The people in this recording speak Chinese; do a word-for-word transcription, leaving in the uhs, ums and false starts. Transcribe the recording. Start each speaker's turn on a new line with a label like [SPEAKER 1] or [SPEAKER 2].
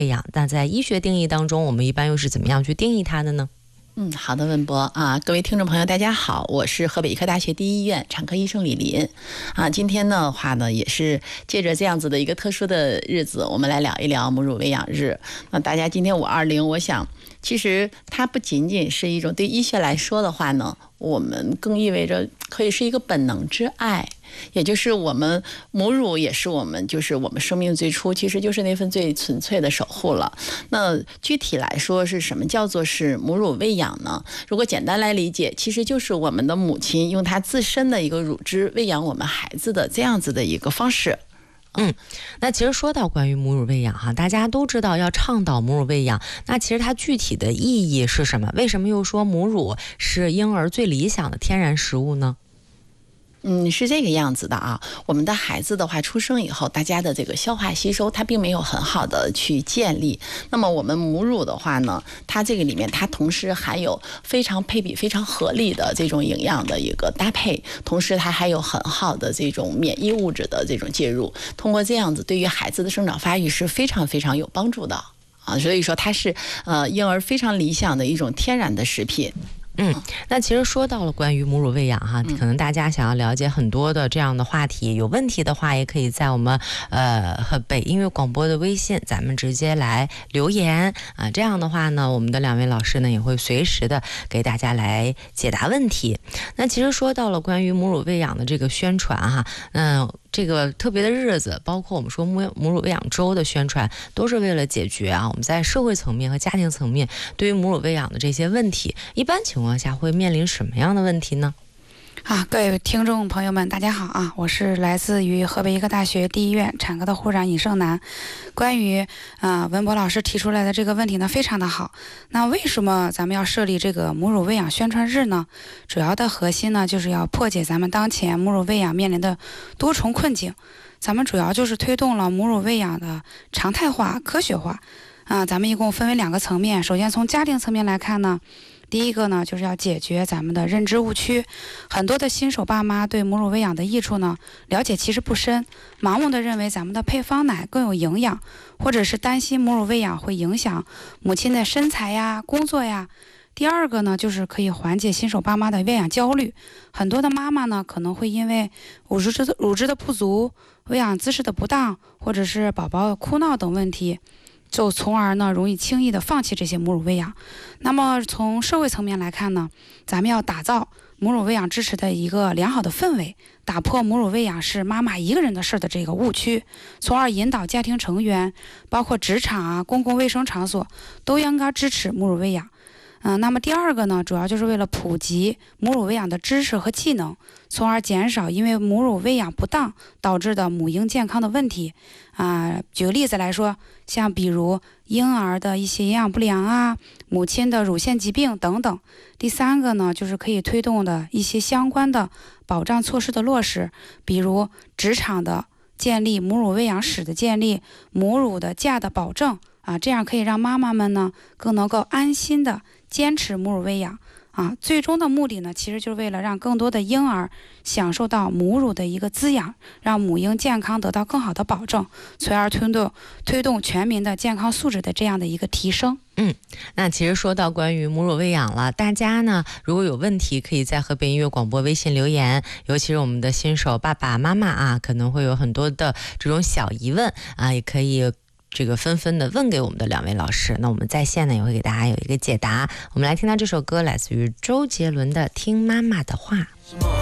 [SPEAKER 1] 喂养，那在医学定义当中，我们一般又是怎么样去定义它的呢？
[SPEAKER 2] 嗯，好的，文博啊，各位听众朋友，大家好，我是河北医科大学第一医院产科医生李林啊。今天的话呢，也是借着这样子的一个特殊的日子，我们来聊一聊母乳喂养日。那大家今天五二零，我想其实它不仅仅是一种对医学来说的话呢，我们更意味着可以是一个本能之爱。也就是我们母乳也是我们就是我们生命最初其实就是那份最纯粹的守护了。那具体来说是什么叫做是母乳喂养呢？如果简单来理解，其实就是我们的母亲用她自身的一个乳汁喂养我们孩子的这样子的一个方式。
[SPEAKER 1] 嗯，那其实说到关于母乳喂养哈，大家都知道要倡导母乳喂养，那其实它具体的意义是什么？为什么又说母乳是婴儿最理想的天然食物呢？
[SPEAKER 2] 嗯，是这个样子的啊。我们的孩子的话，出生以后，大家的这个消化吸收，它并没有很好的去建立。那么我们母乳的话呢，它这个里面它同时含有非常配比、非常合理的这种营养的一个搭配，同时它还有很好的这种免疫物质的这种介入。通过这样子，对于孩子的生长发育是非常非常有帮助的啊。所以说，它是呃婴儿非常理想的一种天然的食品。
[SPEAKER 1] 嗯，那其实说到了关于母乳喂养哈，可能大家想要了解很多的这样的话题，有问题的话也可以在我们呃河北音乐广播的微信，咱们直接来留言啊。这样的话呢，我们的两位老师呢也会随时的给大家来解答问题。那其实说到了关于母乳喂养的这个宣传哈，嗯、呃。这个特别的日子，包括我们说母母乳喂养周的宣传，都是为了解决啊我们在社会层面和家庭层面对于母乳喂养的这些问题。一般情况下会面临什么样的问题呢？
[SPEAKER 3] 啊，各位听众朋友们，大家好啊！我是来自于河北医科大学第一院产科的护士长尹胜男。关于啊、呃、文博老师提出来的这个问题呢，非常的好。那为什么咱们要设立这个母乳喂养宣传日呢？主要的核心呢，就是要破解咱们当前母乳喂养面临的多重困境。咱们主要就是推动了母乳喂养的常态化、科学化。啊，咱们一共分为两个层面。首先从家庭层面来看呢。第一个呢，就是要解决咱们的认知误区。很多的新手爸妈对母乳喂养的益处呢，了解其实不深，盲目的认为咱们的配方奶更有营养，或者是担心母乳喂养会影响母亲的身材呀、工作呀。第二个呢，就是可以缓解新手爸妈的喂养焦虑。很多的妈妈呢，可能会因为乳汁的乳汁的不足、喂养姿势的不当，或者是宝宝哭闹等问题。就从而呢，容易轻易的放弃这些母乳喂养。那么从社会层面来看呢，咱们要打造母乳喂养支持的一个良好的氛围，打破母乳喂养是妈妈一个人的事的这个误区，从而引导家庭成员，包括职场啊、公共卫生场所，都应该支持母乳喂养。嗯，那么第二个呢，主要就是为了普及母乳喂养的知识和技能，从而减少因为母乳喂养不当导致的母婴健康的问题。啊、呃，举个例子来说，像比如婴儿的一些营养不良啊，母亲的乳腺疾病等等。第三个呢，就是可以推动的一些相关的保障措施的落实，比如职场的建立、母乳喂养室的建立、母乳的价的保证啊，这样可以让妈妈们呢更能够安心的坚持母乳喂养啊，最终的目的呢，其实就是为了让更多的婴儿享受到母乳的一个滋养，让母婴健康得到更好的保证，从而推动推动全民的健康素质的这样的一个提升。
[SPEAKER 1] 嗯，那其实说到关于母乳喂养了，大家呢如果有问题，可以在河北音乐广播微信留言，尤其是我们的新手爸爸妈妈啊，可能会有很多的这种小疑问啊，也可以这个纷纷的问给我们的两位老师，那我们在线呢也会给大家有一个解答。我们来听到这首歌，来自于周杰伦的《听妈妈的话》。